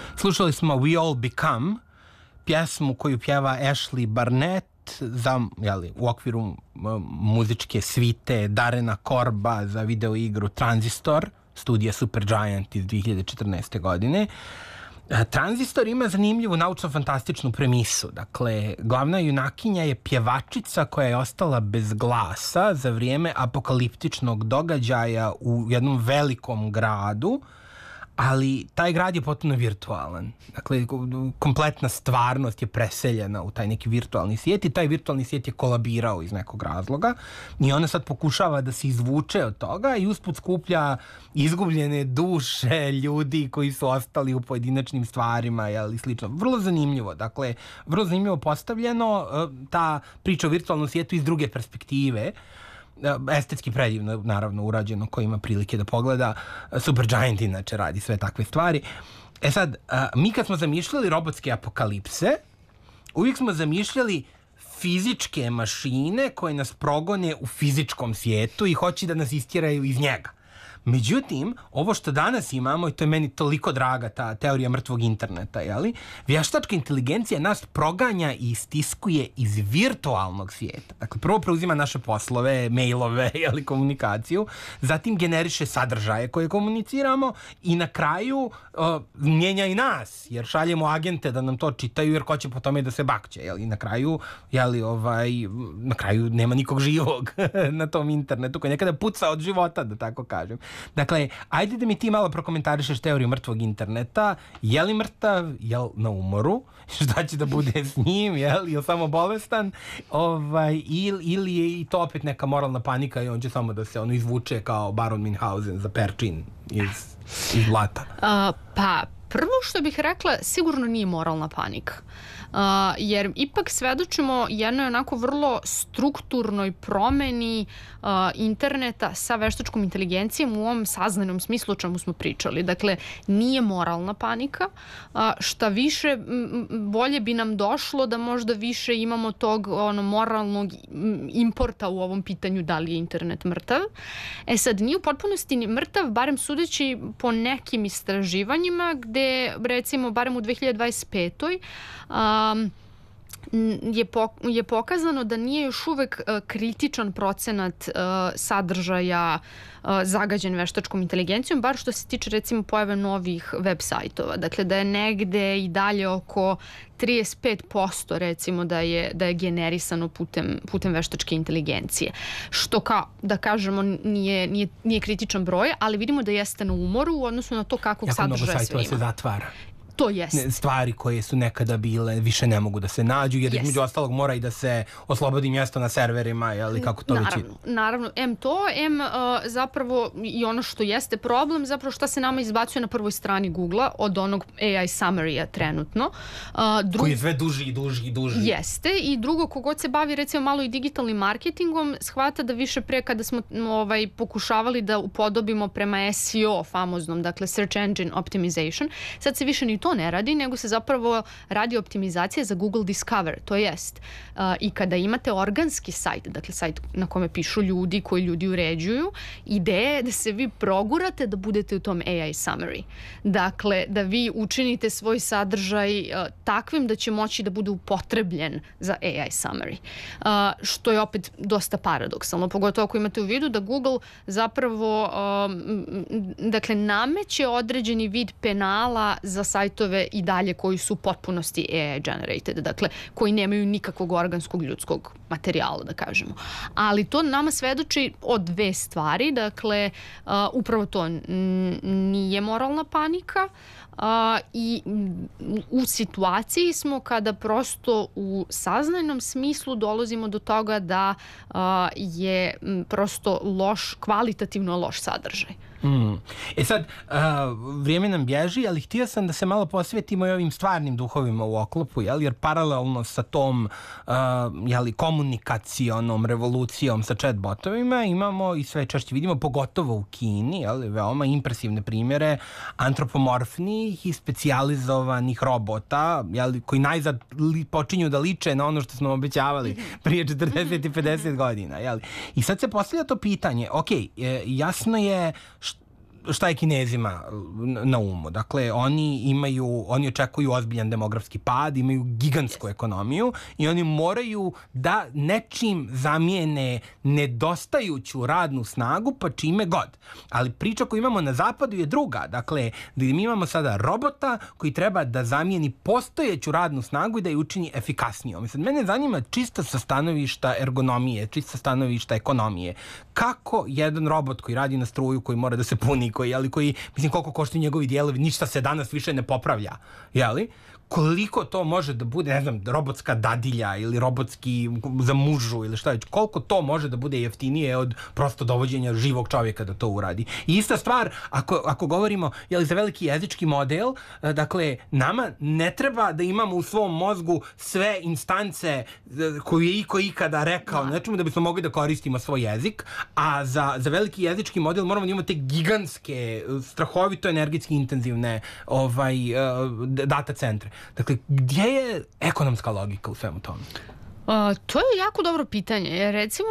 Slušali smo We All Become, pjesmu koju pjeva Ashley Barnett u okviru muzičke svite Darena Korba za video igru Transistor, studija Supergiant iz 2014. godine. Transistor ima zanimljivu naučno-fantastičnu premisu. Dakle, glavna junakinja je pjevačica koja je ostala bez glasa za vrijeme apokaliptičnog događaja u jednom velikom gradu, ali taj grad je potpuno virtualan. Dakle, kompletna stvarnost je preseljena u taj neki virtualni svijet i taj virtualni svijet je kolabirao iz nekog razloga i ona sad pokušava da se izvuče od toga i usput skuplja izgubljene duše ljudi koji su ostali u pojedinačnim stvarima i slično. Vrlo zanimljivo. Dakle, vrlo zanimljivo postavljeno ta priča o virtualnom svijetu iz druge perspektive. Estetski predivno, naravno, urađeno, ko ima prilike da pogleda. Supergiant inače radi sve takve stvari. Sad, mi kad smo zamišljali robotske apokalipse, uvijek smo zamišljali fizičke mašine koje nas progone u fizičkom svijetu i hoće da nas istjeraju iz njega. Međutim, ovo što danas imamo, i to je meni toliko draga ta teorija mrtvog interneta, vještačka inteligencija nas proganja i istiskuje iz virtualnog svijeta. Dakle, prvo preuzima naše poslove, mailove, komunikaciju, zatim generiše sadržaje koje komuniciramo i na kraju mijenja i nas, jer šaljemo agente da nam to čitaju, jer ko će po tome da se bakće. I na kraju nema nikog živog na tom internetu koji nekada puca od života, da tako kažem. Dakle, ajde da mi ti malo prokomentarišeš teoriju mrtvog interneta. Je li mrtav? Je li na umoru? Šta će da bude s njim? Je li samo bolestan? Ili je i to opet neka moralna panika i on će samo da se izvuče kao Baron Münchhausen za perčin iz blata? Pa, prvo što bih rekla, sigurno nije moralna panika. Jer ipak svedočimo jednoj onako vrlo strukturnoj promeni interneta sa veštačkom inteligencijom u ovom saznanom smislu o čemu smo pričali. Dakle, nije moralna panika, šta više bolje bi nam došlo da možda više imamo tog moralnog importa u ovom pitanju da li je internet mrtav. Sad, nije u potpunosti ni mrtav, barem sudeći po nekim istraživanjima gde, recimo, barem u 2025. Je pokazano da nije još uvek kritičan procenat sadržaja zagađen veštačkom inteligencijom, bar što se tiče, recimo, pojave novih web sajtova. Dakle, da je negde i dalje oko 35%, recimo, da je generisano putem veštačke inteligencije. Što, da kažemo, nije kritičan broj, ali vidimo da jeste na umoru u odnosu na to kakvog sadržaja sve ima. Jako mnogo sajtova se zatvara. To jest. Stvari koje su nekada bile više ne mogu da se nađu, jer između ostalog mora i da se oslobodi mjesto na serverima, kako to već ide. Naravno, zapravo i ono što jeste problem, zapravo šta se nama izbacuje na prvoj strani Google-a od onog AI summary-a trenutno. Koji je sve duži i duži i duži. Jeste, i drugo, kogod se bavi recimo malo i digitalnim marketingom, shvata da više pre kada smo pokušavali da upodobimo prema SEO famoznom, dakle Search Engine Optimization, sad se više ni to ne radi, nego se zapravo radi optimizacija za Google Discover, to jest i kada imate organski sajt, dakle sajt na kome pišu ljudi, koji ljudi uređuju, ideja je da se vi progurate da budete u tom AI summary. Dakle, da vi učinite svoj sadržaj takvim da će moći da bude upotrebljen za AI summary. Što je opet dosta paradoksalno, pogotovo ako imate u vidu da Google zapravo dakle, nameće određeni vid penala za sajtove i dalje koji su u potpunosti AI generated, dakle koji nemaju nikakvog organskog ljudskog materijala, da kažemo. Ali to nama svedoči o dve stvari, dakle upravo to nije moralna panika i u situaciji smo kada prosto u saznajnom smislu dolazimo do toga da je prosto kvalitativno loš sadržaj. Sad, vrijeme nam bježi, ali htio sam da se malo posvetimo i ovim stvarnim duhovima u oklopu, jer paralelno sa tom komunikacionom revolucijom sa chatbotovima imamo i sve češće vidimo, pogotovo u Kini, veoma impresivne primjere antropomorfnih i specijalizovanih robota, koji najzad počinju da liče na ono što smo obećavali prije 40 i 50 godina. I sad se postavlja to pitanje, jasno je šta je Kinezima na umu. Dakle, oni očekuju ozbiljan demografski pad, imaju gigantsku ekonomiju i oni moraju da nečim zamijene nedostajuću radnu snagu, pa čime god. Ali priča koju imamo na zapadu je druga. Dakle, da mi imamo sada robota koji treba da zamijeni postojeću radnu snagu i da je učini efikasnijom. Sad, mene zanima čisto sa stanovišta ergonomije, čisto sa stanovišta ekonomije. Kako jedan robot koji radi na struju, koji mora da se puni, koji, mislim, koliko koštaju njegovi dijelovi, ništa se danas više ne popravlja, jeli? Koliko to može da bude, ne znam, robotska dadilja ili robotski za mužu ili šta već, koliko to može da bude jeftinije od prosto dovođenja živog čovjeka da to uradi. I ista stvar, ako govorimo za veliki jezički model, dakle, nama ne treba da imamo u svom mozgu sve instance koju je iko ikada rekao, nečemu da bismo mogli da koristimo svoj jezik, a za veliki jezički model moramo da imamo te gigantske, strahovito energetski intenzivne data centre. Dakle, gdje je ekonomska logika u svemu tome? To je jako dobro pitanje. Recimo,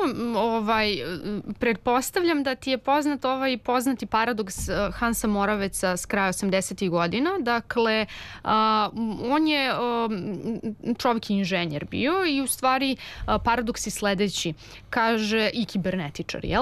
pretpostavljam da ti je poznat ovaj poznati paradoks Hansa Moraveca s kraja 80. godina. Dakle, on je čovjek inženjer bio i u stvari paradoks je sledeći. Kaže i kibernetičar, jel?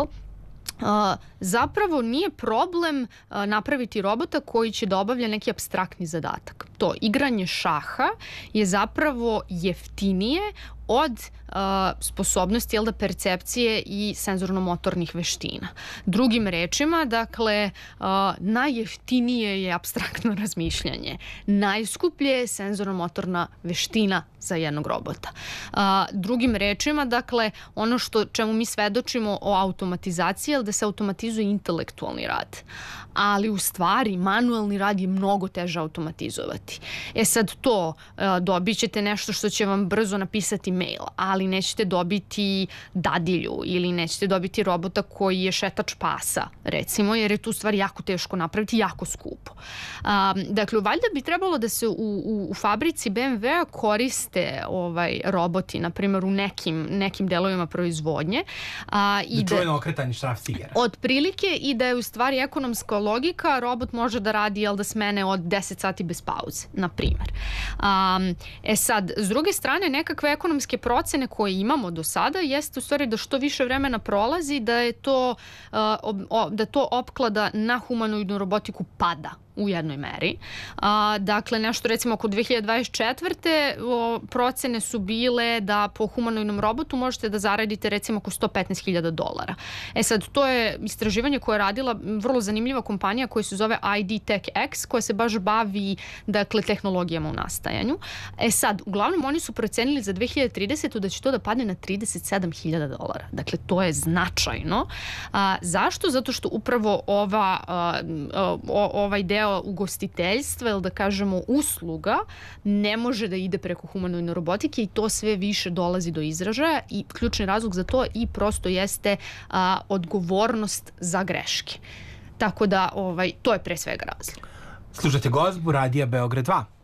Zapravo nije problem napraviti robota koji će da obavlja neki apstraktni zadatak. To igranje šaha je zapravo jeftinije od sposobnosti percepcije i senzorno-motornih veština. Drugim rečima, dakle, najjeftinije je apstraktno razmišljanje. Najskuplje je senzorno-motorna veština za jednog robota. Drugim rečima, dakle, ono čemu mi svedočimo o automatizaciji je da se automatizuje intelektualni rad. Ali u stvari manuelni rad je mnogo teže automatizovati. Sad to, dobit ćete nešto što će vam brzo napisati mail, ali nećete dobiti dadilju ili nećete dobiti robota koji je šetač pasa, recimo, jer je tu stvari jako teško napraviti, jako skupo. Dakle, valjda bi trebalo da se u fabrici BMW-a koriste roboti, na primjer, u nekim delovima proizvodnje. Da čujeno okretanje šrafcigera. Otprilike, i da je u stvari ekonomska logika, robot može da radi, da smene od 10 sati bez pauze, na primjer. Sad, s druge strane, nekakve ekonomske procene koje imamo do sada jeste u stvari da što više vremena prolazi, da to opklada na humanoidnu robotiku pada u jednoj meri. Dakle, nešto recimo oko 2024. Procene su bile da po humanoidnom robotu možete da zaradite recimo oko $115,000. Sad, to je istraživanje koje je radila vrlo zanimljiva kompanija koja se zove ID Tech X, koja se baš bavi, dakle, tehnologijama u nastajanju. Sad, uglavnom oni su procenili za 2030. da će to da padne na $37,000. Dakle, to je značajno. Zašto? Zato što upravo ovaj deo ugostiteljstva ili da kažemo usluga ne može da ide preko humanoidne robotike i to sve više dolazi do izražaja i ključni razlog za to i prosto jeste odgovornost za greške. Tako da to je pre svega razlog. Slušate Gozbu, Radija Beograd 2.